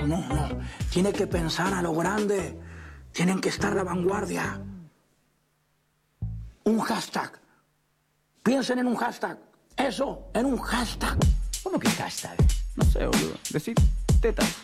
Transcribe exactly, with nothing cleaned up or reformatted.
no, no, no. Tiene que pensar a lo grande. Tienen que estar a la vanguardia. Un hashtag. Piensen en un hashtag. Eso, en un hashtag. ¿Cómo que hashtag? No sé, boludo. Decir tetas.